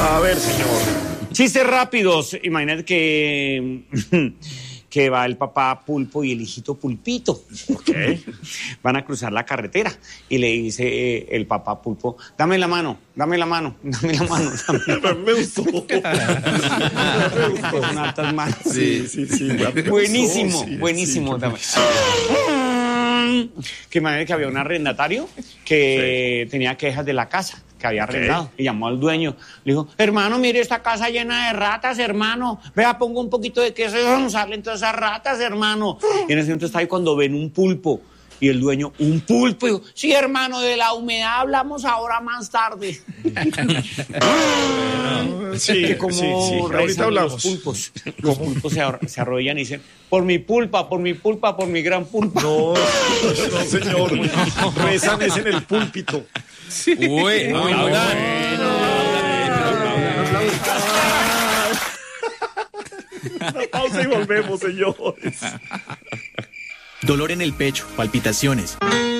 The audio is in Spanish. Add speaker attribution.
Speaker 1: A ver, señor.
Speaker 2: Chistes rápidos. Imagínate que va el papá Pulpo y el hijito Pulpito.
Speaker 1: Okay.
Speaker 2: Van a cruzar la carretera y le dice el papá Pulpo, dame la mano, dame la mano, dame la mano. Dame la mano.
Speaker 1: Me gustó.
Speaker 2: Con altas manos.
Speaker 1: Sí.
Speaker 2: Buenísimo,
Speaker 1: Sí,
Speaker 2: buenísimo.
Speaker 1: sí,
Speaker 2: Que imagínate que había un arrendatario que tenía quejas de la casa que había arrendado y llamó al dueño. Le dijo, hermano, mire esta casa llena de ratas, hermano. Vea, pongo un poquito de queso y vamos a darle entonces esas ratas, hermano. Y en ese momento está ahí cuando ven un pulpo. Y el dueño, un pulpo. Y dijo, sí, hermano, de la humedad hablamos ahora más tarde.
Speaker 1: Sí,
Speaker 2: que como
Speaker 1: ahorita hablamos.
Speaker 2: Los pulpos se arrodillan y dicen, por mi pulpa, por mi pulpa, por mi gran pulpa.
Speaker 1: No, señor. Rezan es en el púlpito.
Speaker 3: Sí. Uy,
Speaker 1: Una pausa y volvemos, señores.
Speaker 4: Dolor en el pecho, palpitaciones,